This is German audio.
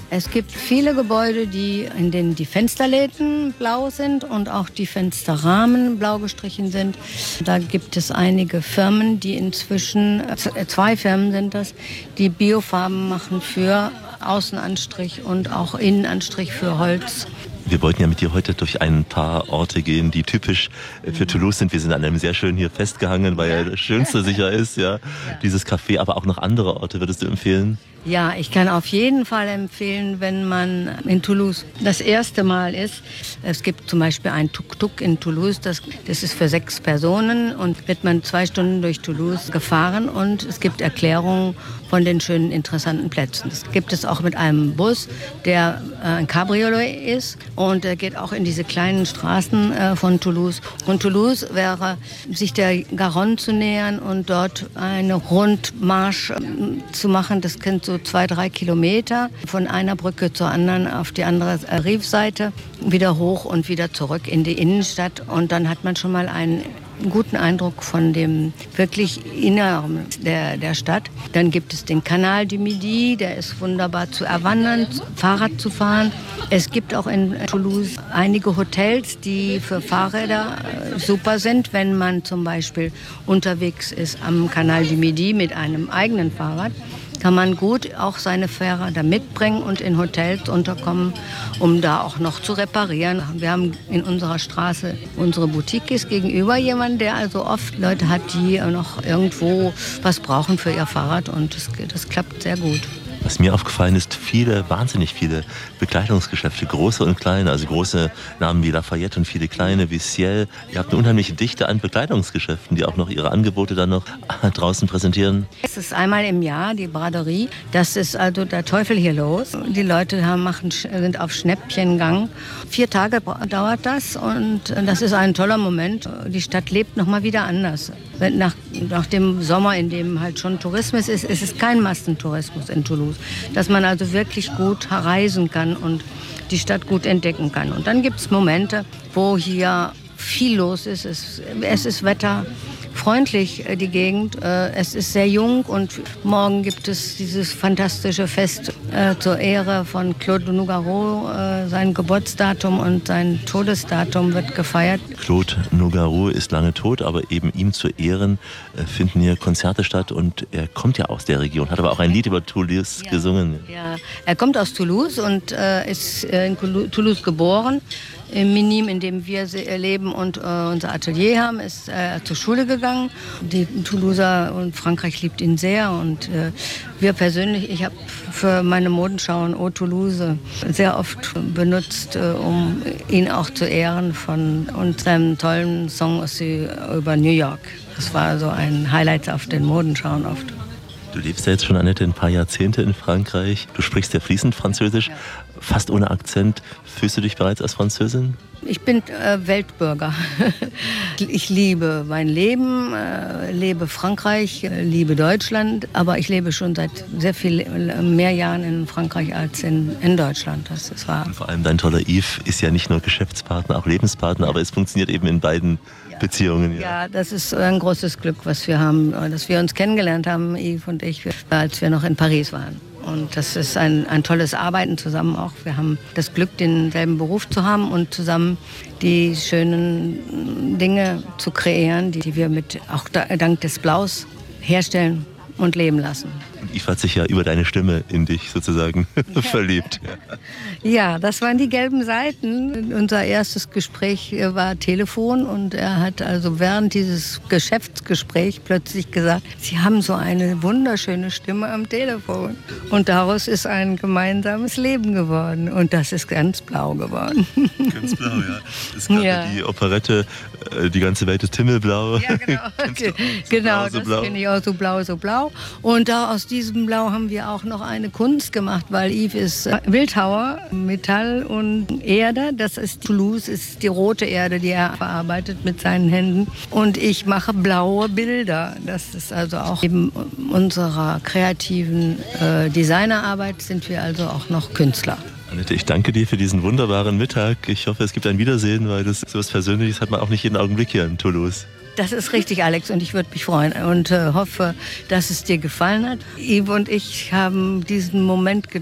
Es gibt viele Gebäude, in denen die Fensterläden blau sind und auch die Fensterrahmen blau gestrichen sind. Da gibt es einige Firmen, die inzwischen, 2 Firmen sind das, die Biofarben machen für Außenanstrich und auch Innenanstrich für Holz. Wir wollten ja mit dir heute durch ein paar Orte gehen, die typisch für Toulouse sind. Wir sind an einem sehr schönen hier festgehangen, weil ja das Schönste sicher ist, ja, dieses Café, aber auch noch andere Orte würdest du empfehlen? Ja, ich kann auf jeden Fall empfehlen, wenn man in Toulouse das erste Mal ist. Es gibt zum Beispiel ein Tuk-Tuk in Toulouse, das ist für 6 Personen und wird man 2 Stunden durch Toulouse gefahren und es gibt Erklärungen von den schönen, interessanten Plätzen. Das gibt es auch mit einem Bus, der ein Cabriolet ist und der geht auch in diese kleinen Straßen von Toulouse. Und Toulouse wäre, sich der Garonne zu nähern und dort eine Rundmarsch zu machen. Das kennt so 2-3 Kilometer von einer Brücke zur anderen auf die andere Rive-Seite, wieder hoch und wieder zurück in die Innenstadt. Und dann hat man schon mal einen guten Eindruck von dem wirklich Inneren der Stadt. Dann gibt es den Canal du Midi, der ist wunderbar zu erwandern, Fahrrad zu fahren. Es gibt auch in Toulouse einige Hotels, die für Fahrräder super sind, wenn man zum Beispiel unterwegs ist am Canal du Midi mit einem eigenen Fahrrad. Kann man gut auch seine Fahrräder mitbringen und in Hotels unterkommen, um da auch noch zu reparieren. Wir haben in unserer Straße, unsere Boutique ist gegenüber jemand, der also oft Leute hat, die noch irgendwo was brauchen für ihr Fahrrad und das klappt sehr gut. Was mir aufgefallen ist, wahnsinnig viele Bekleidungsgeschäfte, große und kleine, also große Namen wie Lafayette und viele kleine wie Ciel. Ihr habt eine unheimliche Dichte an Bekleidungsgeschäften, die auch noch ihre Angebote dann noch draußen präsentieren. Es ist einmal im Jahr die Braderie, das ist also der Teufel hier los. Die Leute sind auf Schnäppchengang. 4 Tage dauert das und das ist ein toller Moment. Die Stadt lebt noch mal wieder anders. Nach dem Sommer, in dem halt schon Tourismus ist es kein Massentourismus in Toulouse. Dass man also wirklich gut reisen kann und die Stadt gut entdecken kann. Und dann gibt es Momente, wo hier viel los ist. Es ist wetterfreundlich, die Gegend. Es ist sehr jung und morgen gibt es dieses fantastische Fest zur Ehre von Claude Nougaro. Sein Geburtsdatum und sein Todesdatum wird gefeiert. Claude Nougaro ist lange tot, aber eben ihm zu Ehren finden hier Konzerte statt und er kommt ja aus der Region, hat aber auch ein Lied über Toulouse gesungen. Ja, er kommt aus Toulouse und ist in Toulouse geboren. Im Minim, in dem wir leben und unser Atelier haben, ist zur Schule gegangen. Die Toulouser und Frankreich liebt ihn sehr und wir persönlich, ich habe für meine Modenschauen Eau Toulouse sehr oft benutzt, um ihn auch zu ehren von unserem tollen Song über New York. Das war so ein Highlight auf den Modenschauen oft. Du lebst ja jetzt schon, Annette, ein paar Jahrzehnte in Frankreich. Du sprichst ja fließend Französisch, fast ohne Akzent. Fühlst du dich bereits als Französin? Ich bin Weltbürger. Ich liebe mein Leben, lebe Frankreich, liebe Deutschland, aber ich lebe schon seit sehr viel mehr Jahren in Frankreich als in Deutschland. Das ist wahr. Und vor allem dein toller Yves ist ja nicht nur Geschäftspartner, auch Lebenspartner, aber es funktioniert eben in beiden Beziehungen. Ja, das ist ein großes Glück, was wir haben, dass wir uns kennengelernt haben, Yves und ich, als wir noch in Paris waren. Und das ist ein tolles Arbeiten zusammen auch. Wir haben das Glück, denselben Beruf zu haben und zusammen die schönen Dinge zu kreieren, die wir auch dank des Blaus herstellen und leben lassen. Und Yves hat sich ja über deine Stimme in dich sozusagen verliebt. Ja, das waren die gelben Seiten. Unser erstes Gespräch war Telefon und er hat also während dieses Geschäftsgesprächs plötzlich gesagt, Sie haben so eine wunderschöne Stimme am Telefon. Und daraus ist ein gemeinsames Leben geworden und das ist ganz blau geworden. Ganz blau, ja. Es gab ja die Operette, die ganze Welt ist himmelblau. Ja, genau. Das finde ich auch so blau. Und da aus diesem Blau haben wir auch noch eine Kunst gemacht, weil Yves ist Bildhauer, Metall und Erde. Das ist Toulouse, ist die rote Erde, die er verarbeitet mit seinen Händen. Und ich mache blaue Bilder. Das ist also auch neben unserer kreativen Designerarbeit sind wir also auch noch Künstler. Annette, ich danke dir für diesen wunderbaren Mittag. Ich hoffe, es gibt ein Wiedersehen, weil das so was Persönliches hat man auch nicht jeden Augenblick hier in Toulouse. Das ist richtig, Alex, und ich würde mich freuen und hoffe, dass es dir gefallen hat. Yves und ich haben diesen Moment